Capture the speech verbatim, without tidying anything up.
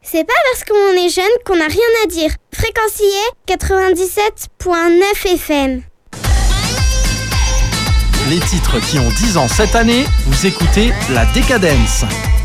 C'est pas parce qu'on est jeune qu'on n'a rien à dire. Fréquencier quatre-vingt-dix-sept neuf F M. Les titres qui ont dix ans cette année, vous écoutez La Décadence.